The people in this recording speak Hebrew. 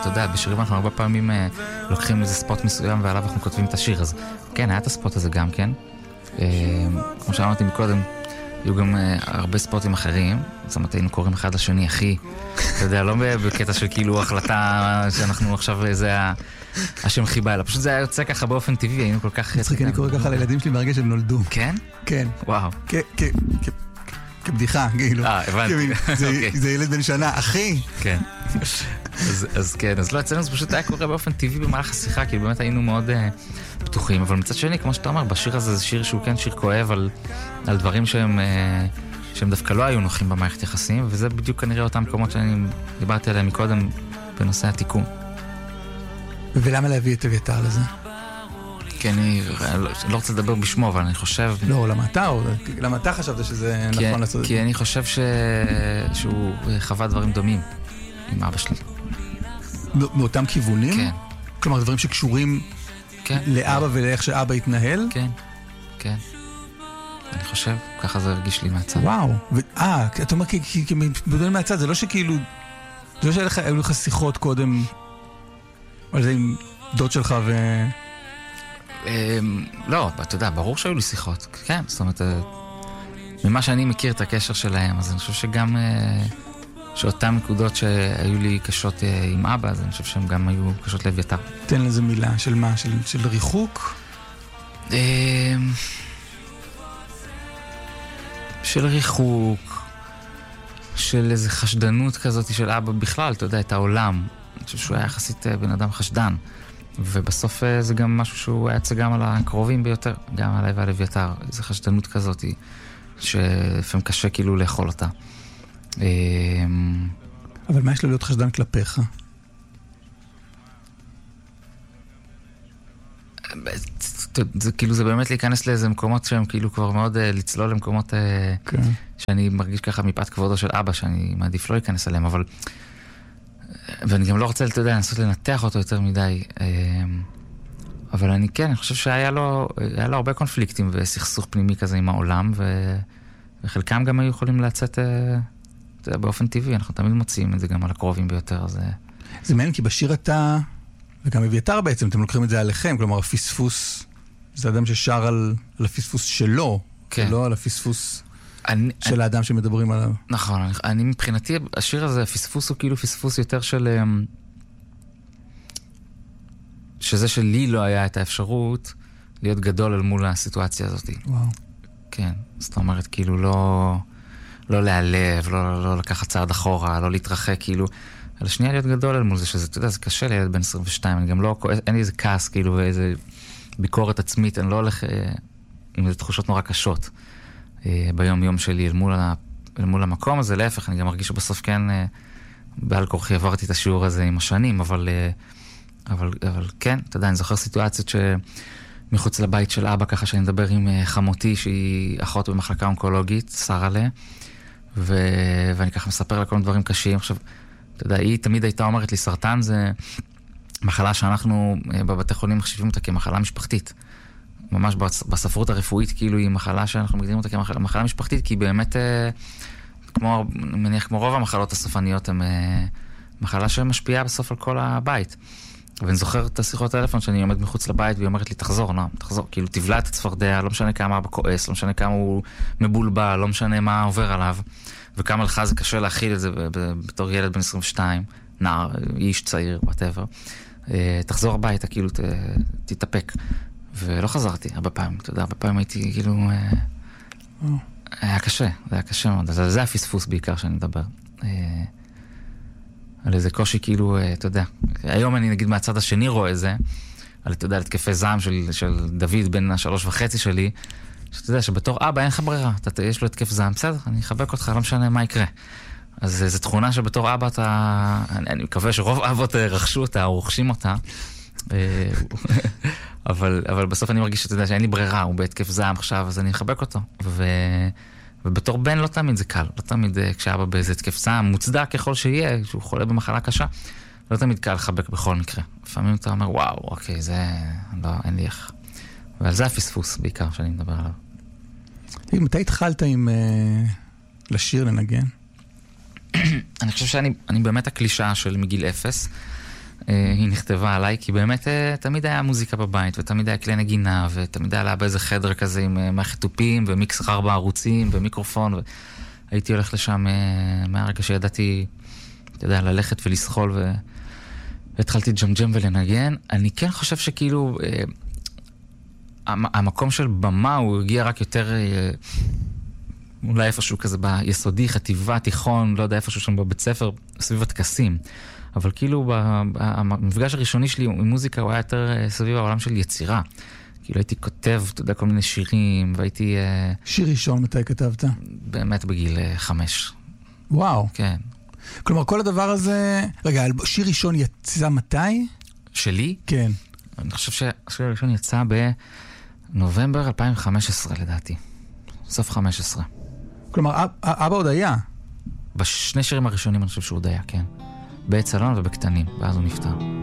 אתה יודע, בשירים אנחנו הרבה פעמים לוקחים איזה ספוט מסוים ועליו אנחנו כותבים את השיר, אז כן, היה את הספוט הזה גם כן. כמו שאמרתי מקודם, היו גם הרבה ספוטים אחרים, זאת אומרת, היינו קוראים אחד לשני, אחי, אתה יודע, לא בקטע של כאילו החלטה שאנחנו עכשיו, זה השם חיבה, אלא פשוט זה היה יוצא ככה באופן טבעי, היינו כל כך... מצחיק, אני קורא ככה לילדים שלי מהרגע שהם נולדו. כן? כן. וואו. כבדיחה, כאילו. הבנתי. זה ילד בן שנה, אחי. כן. אז כן, אז לא, אצלנו זה פשוט היה קורה באופן טבעי במהלך השיחה, כאילו באמת היינו מאוד פתוחים, אבל מצד שני, כמו שאתה אומר, בשיר הזה זה שיר שהוא כן שיר כואב על דברים שהם דווקא לא היו נוחים במערכת יחסים, וזה בדיוק כנראה אותם מקומות שאני דיברתי עליהם מקודם בנושא התיקון. ולמה להביא את אביתר לזה? כי אני לא רוצה לדבר בשמו, אבל אני חושב... לא, למה אתה חשבת שזה נכון לעשות את זה? כי אני חושב שהוא חווה דברים דומים עם אבא שלי. מאותם כיוונים? כן. כלומר, דברים שקשורים לאבא ולאיך שאבא התנהל? כן, כן. אני חושב, ככה זה הרגיש לי מהצד. וואו. אתה אומר, כי בדברים מהצד, זה לא שכאילו... זה לא שהיו לך שיחות קודם על זה עם דוד שלך ו... לא, אתה יודע, ברור שהיו לי שיחות. כן, זאת אומרת, ממה שאני מכיר את הקשר שלהם, אז אני חושב שגם שאותן נקודות שהיו לי קשות עם אבא, אז אני חושב שהן גם היו קשות לאביתר. תן לזה מילה, של מה? של ריחוק? של ריחוק, של איזו חשדנות כזאת של אבא בכלל, אתה יודע, את העולם. אני חושב שהוא היה יחסית בן אדם חשדן. ובסוף זה גם משהו שהוא היה יצא גם על הקרובים ביותר, גם עליי ועל אביתר. איזו חשדנות כזאת שלפעמים קשה כאילו לאכול אותה. אבל מה יש לו להיות חשדן כלפיך? זה כאילו זה באמת להיכנס לאיזה מקומות שהם כאילו כבר מאוד לצלול למקומות שאני מרגיש ככה מפאת כבודו של אבא, שאני מעדיף לא להיכנס אליהם, אבל ואני גם לא רוצה, אתה יודע, לנסות לנתח אותו יותר מדי, אבל אני חושב שהיה לו הרבה קונפליקטים וסכסוך פנימי כזה עם העולם, וחלקם גם היו יכולים לצאת באופן טבעי, אנחנו תמיד מוצאים את זה גם על הקרובים ביותר. זה מעניין, כי בשיר אתה, וגם אביתר בעצם, אתם לוקחים את זה עליכם, כלומר הפספוס, זה אדם ששר על הפספוס שלו, לא על הפספוס של האדם שמדברים עליו. נכון, אני מבחינתי, השיר הזה, הפספוס הוא כאילו פספוס יותר של... שזה שלי לא היה את האפשרות להיות גדול אל מול הסיטואציה הזאת. וואו. כן, זאת אומרת, כאילו לא להיעלב, לא לקחת צעד אחורה, לא להתרחק, כאילו, על השנייה להיות גדול אל מול זה, שזה, אתה יודע, זה קשה לילד בן 22, אני גם לא, אין לי איזה כעס, כאילו, ואיזה ביקורת עצמית, אני לא הולך עם איזה תחושות נורא קשות ביום יום שלי אל מול המקום הזה, להפך, אני גם מרגיש שבסוף כן, בעל כורחי עברתי את השיעור הזה עם השנים, אבל כן, אתה יודע, אני זוכר סיטואציות מחוץ לבית של אבא, ככה שאני מדבר עם חמותי, שהיא אחות במחלקה אונקולוגית, שרלה, ואני ככה מספר לה כל מיני דברים קשים. עכשיו, אתה יודע, היא תמיד הייתה אומרת לי, סרטן זה מחלה שאנחנו בבתי חולים מחשיבים אותה כמחלה משפחתית. ממש בספרות הרפואית, כאילו היא מחלה שאנחנו מגדירים אותה כמחלה משפחתית, כי היא באמת, מניח כמו רוב המחלות הסופניות, הן מחלה שמשפיעה בסוף על כל הבית. ואני זוכר את השיחות הטלפון שאני עומד מחוץ לבית והיא אומרת לי, תחזור, כאילו תבלע את הצפרדע, לא משנה כמה אבא כועס, לא משנה כמה הוא מבולבל, לא משנה מה עובר עליו, וכמה לך זה קשה להכיל את זה בתור ילד בן 22, נער, איש צעיר, whatever. תחזור הביתה, כאילו תתאפק. ולא חזרתי הרבה פעמים, אתה יודע, הרבה פעמים הייתי כאילו... היה קשה, זה היה קשה מאוד. זה הפספוס בעיקר שאני מדבר. על איזה קושי כאילו, אתה יודע, היום אני נגיד מהצד השני רואה זה, על, אתה יודע, התקפי זעם של דוד בן 3.5 שלי, שאתה יודע שבתור אבא אין לך ברירה, יש לו התקף זעם, בסדר, אני אחבק אותך, לא משנה מה יקרה. אז זו תכונה שבתור אבא אני מקווה שרוב אבות רכשו אותה או רוכשים אותה, אבל בסוף אני מרגיש שאתה יודע שאין לי ברירה, הוא בהתקף זעם עכשיו, אז אני אחבק אותו. ובתור בן לא תמיד זה קל, לא תמיד כשאבא באיזה התקף זעם, מוצדק ככל שיהיה, שהוא חולה במחלה קשה, לא תמיד קל לחבק בכל מקרה. לפעמים אתה אומר, וואו, אוקיי, זה, לא, אין לי איך. ועל זה הפספוס בעיקר שאני מדבר עליו. מתי התחלת עם לשיר, לנגן? אני חושב שאני באמת הקלישה של מגיל 0, היא נכתבה עליי, כי באמת תמיד היה מוזיקה בבית, ותמיד היה כלי נגינה, ותמיד היה לה באיזה חדר כזה עם מערכת תופים, ומיקס 4 ערוצים, ומיקרופון, והייתי הולך לשם מהרגע שידעתי, אתה יודע, ללכת ולסחול, והתחלתי ג'ם ולנגן. אני כן חושב שכאילו, המקום של במה הוא הגיע רק יותר, אולי איפשהו כזה ביסודי, חטיבה, תיכון, לא יודע, איפשהו שם בבית ספר, סביב הטקסים. אבל כאילו, המפגש הראשוני שלי עם מוזיקה הוא היה יותר סביב העולם של יצירה. כאילו הייתי כותב, אתה יודע, כל מיני שירים, והייתי... שיר ראשון, מתי כתבת? באמת בגיל 5. וואו. כן. כלומר, כל הדבר הזה... רגע, שיר ראשון יצא מתי? שלי? כן. אני חושב שהשיר הראשון יצא בנובמבר 2015, לדעתי. סוף 15. כלומר, אבא עוד היה? בשני שירים הראשונים אני חושב שהוא עוד היה, כן. בעת סלון ובקטנים, ואז הוא נפטר.